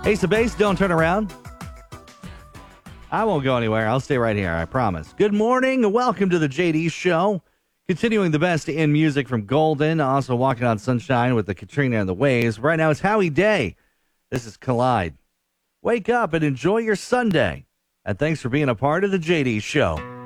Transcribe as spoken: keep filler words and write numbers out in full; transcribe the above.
Ace of Base, don't turn around. I won't go anywhere. I'll stay right here, I promise. Good morning and welcome to the J D Show. Continuing the best in music from Golden, also Walking on Sunshine with the Katrina and the Waves. Right now it's Howie Day. This is Collide. Wake up and enjoy your Sunday. And thanks for being a part of the J D Show.